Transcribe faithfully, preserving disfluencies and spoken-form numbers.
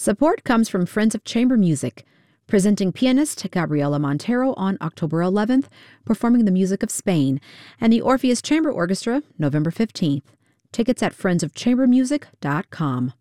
Support comes from Friends of Chamber Music, presenting pianist Gabriela Montero on October eleventh, performing the music of Spain, and the Orpheus Chamber Orchestra November fifteenth. Tickets at friends of chamber music dot com.